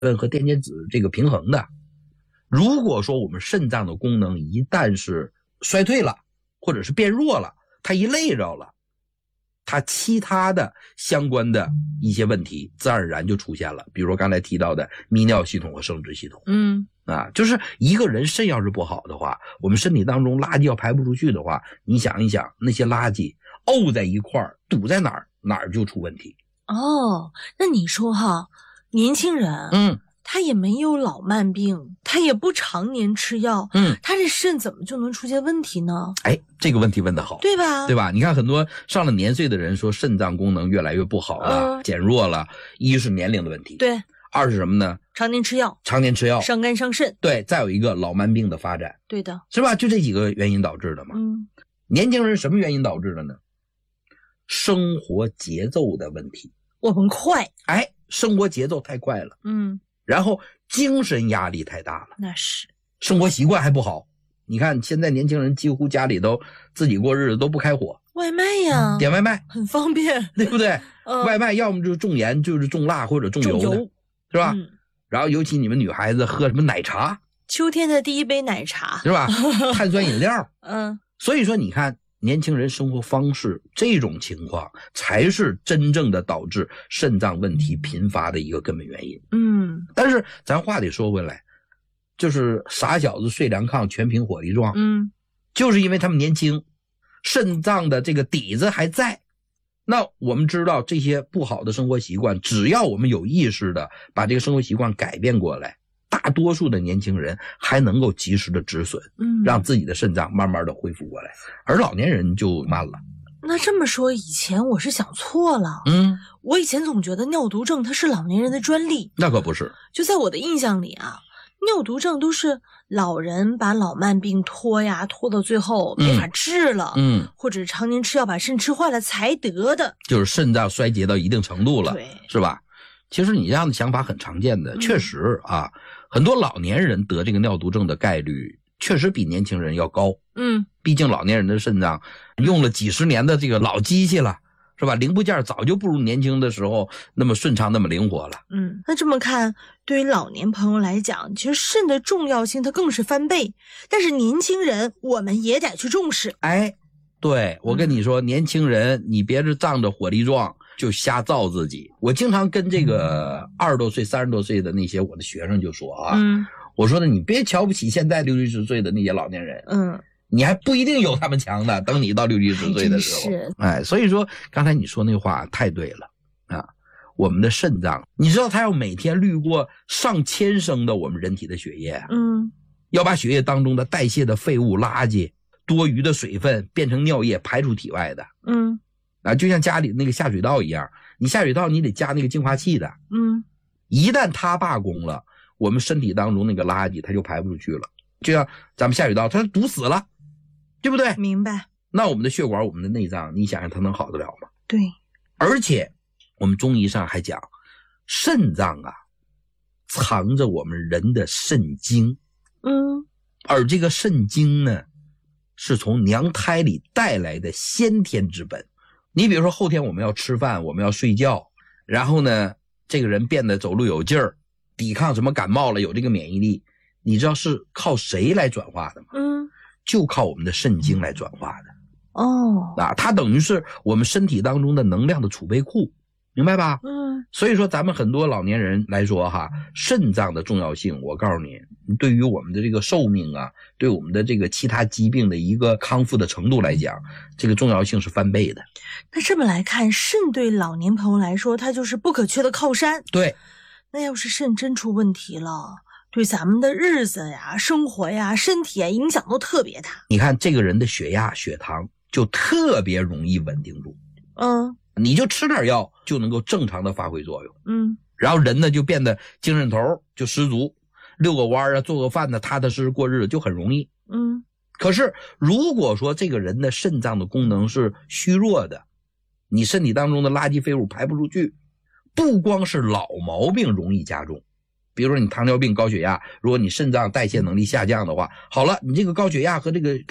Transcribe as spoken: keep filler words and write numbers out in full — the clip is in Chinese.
分和电解质这个平衡的。如果说我们肾脏的功能一旦是衰退了，或者是变弱了，它一累着了，它其他的相关的一些问题自然而然就出现了，比如说刚才提到的泌尿系统和生殖系统。 嗯啊，就是一个人肾要是不好的话，我们身体当中垃圾要排不出去的话，你想一想那些垃圾沤在一块儿，堵在哪儿哪儿就出问题。 哦，那你说哈，年轻人， 嗯， 他也没有老慢病，他也不常年吃药， 嗯， 他这肾怎么就能出现问题呢？ 哎，这个问题问得好， 对吧？ 对吧？你看很多上了年岁的人说肾脏功能越来越不好了， 嗯、 减弱了，一是年龄的问题， 对， 二是什么呢？ 常年吃药， 常年吃药， 伤肝伤肾， 对，再有一个老慢病的发展， 对的， 是吧？就这几个原因导致的嘛。 嗯， 年轻人什么原因导致的呢？生活节奏的问题。 我们快， 哎，生活节奏太快了， 嗯， 然后精神压力太大了， 那是， 生活习惯还不好。你看现在年轻人几乎家里都自己过日子都不开火， 外卖呀， 点外卖很方便， 对不对？ 嗯、 外卖要么就是重盐，就是重辣或者重油的， 重油是吧、 嗯？ 然后尤其你们女孩子喝什么奶茶， 秋天的第一杯奶茶， 是吧？碳酸饮料， 嗯， 所以说你看年轻人生活方式这种情况才是真正的导致肾脏问题频发的一个根本原因。 嗯， 但是咱话得说回来，就是傻小子睡凉炕全凭火力壮， 嗯， 就是因为他们年轻，肾脏的这个底子还在。那我们知道这些不好的生活习惯，只要我们有意识的把这个生活习惯改变过来，大多数的年轻人还能够及时的止损， 嗯， 让自己的肾脏慢慢的恢复过来，而老年人就慢了。 那这么说，以前我是想错了。 嗯， 我以前总觉得尿毒症它是老年人的专利， 那可不是。 就在我的印象里啊，尿毒症都是老人把老慢病拖呀拖到最后没法治了， 嗯， 或者常年吃药把肾吃坏了才得的， 就是肾脏衰竭到一定程度了， 对， 是吧？其实你这样的想法很常见的， 嗯、 确实啊，很多老年人得这个尿毒症的概率确实比年轻人要高。 嗯， 毕竟老年人的肾脏用了几十年的这个老机器了，是吧？零部件早就不如年轻的时候那么顺畅，那么灵活了。 嗯，那这么看，对于老年朋友来讲，其实肾的重要性它更是翻倍。但是年轻人，我们也得去重视。 哎，对，我跟你说，嗯、年轻人，你别是仗着火力壮就瞎造自己。我经常跟这个二十多岁、三十多岁的那些我的学生就说啊， 嗯， 我说呢，你别瞧不起现在六七十岁的那些老年人， 嗯。 你还不一定有他们强的，等你到六七十岁的时候，哎，所以说刚才你说那话太对了啊！我们的肾脏，你知道它要每天滤过上千升的我们人体的血液， 嗯， 要把血液当中的代谢的废物、垃圾、多余的水分变成尿液排出体外的， 嗯， 啊，就像家里那个下水道一样，你下水道你得加那个净化器的， 嗯， 一旦它罢工了，我们身体当中那个垃圾它就排不出去了，就像咱们下水道它堵死了。对不对？ 明白。 那我们的血管，我们的内脏，你想想它能好得了吗？ 对。 而且我们中医上还讲，肾脏啊藏着我们人的肾精。 嗯。 而这个肾精呢，是从娘胎里带来的先天之本。你比如说后天我们要吃饭，我们要睡觉，然后呢，这个人变得走路有劲儿，抵抗什么感冒了，有这个免疫力，你知道是靠谁来转化的吗？ 嗯。 就靠我们的肾精来转化的。 哦， 啊，它等于是我们身体当中的能量的储备库，明白吧？ 嗯， 所以说咱们很多老年人来说哈，肾脏的重要性，我告诉你，对于我们的这个寿命啊，对我们的这个其他疾病的一个康复的程度来讲，这个重要性是翻倍的。 那这么来看，肾对老年朋友来说，它就是不可缺的靠山。 对， 那要是肾真出问题了，对咱们的日子呀、生活呀、身体啊影响都特别大。 你看这个人的血压、血糖就特别容易稳定住。 嗯， 你就吃点药就能够正常的发挥作用。 嗯， 然后人呢就变得精神头就十足，遛个弯啊，做个饭呢，踏踏实实过日子就很容易。 嗯， 可是如果说这个人的肾脏的功能是虚弱的，你身体当中的垃圾废物排不出去，不光是老毛病容易加重。比如说你糖尿病、高血压，如果你肾脏代谢能力下降的话，好了，你这个高血压和这个